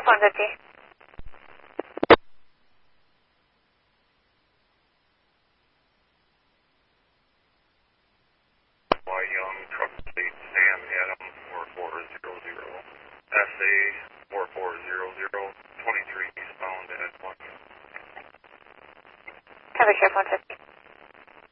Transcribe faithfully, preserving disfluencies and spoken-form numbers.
Sheriff one fifty. Young, truck plate, Sam Adam, four four zero zero. S A four four zero zero, twenty-three eastbound at one. Cover Sheriff one fifty.